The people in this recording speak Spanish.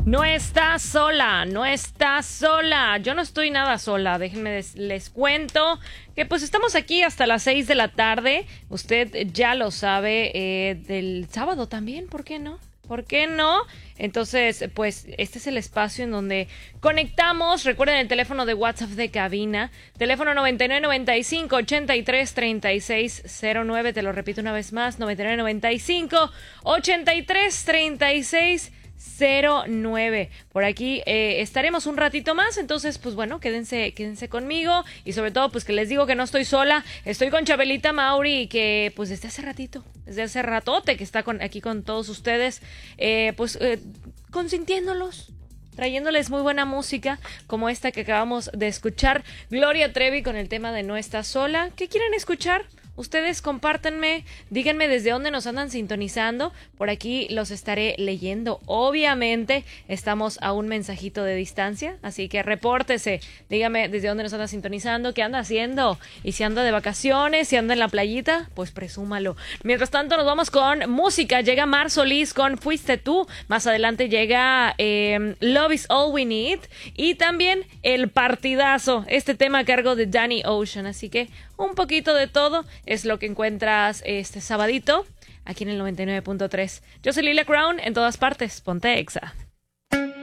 No estás sola, no estás sola. Yo no estoy nada sola. Déjenme les cuento que pues estamos aquí hasta las 6 de la tarde. Usted ya lo sabe, del sábado también, ¿por qué no? ¿Por qué no? Entonces, pues este es el espacio en donde conectamos. Recuerden el teléfono de WhatsApp de cabina, teléfono 9995-833609. Te lo repito una vez más, 9995-833609. Por aquí estaremos un ratito más, entonces pues bueno, quédense conmigo y sobre todo pues que les digo que no estoy sola, estoy con Chabelita Mauri, que pues desde hace ratote que está aquí con todos ustedes, consintiéndolos, trayéndoles muy buena música como esta que acabamos de escuchar, Gloria Trevi con el tema de No estás sola. ¿Qué quieren escuchar? Ustedes compártanme, díganme desde dónde nos andan sintonizando, por aquí los estaré leyendo. Obviamente estamos a un mensajito de distancia, así que repórtese, dígame desde dónde nos anda sintonizando, qué anda haciendo, y si anda de vacaciones, si anda en la playita, pues presúmalo. Mientras tanto nos vamos con música, llega Mar Solís con Fuiste Tú, más adelante llega Love Is All We Need, y también El Partidazo, este tema a cargo de Danny Ocean, así que un poquito de todo es lo que encuentras este sabadito aquí en el 99.3. Yo soy Lilia Crown, en todas partes, ponte Exa.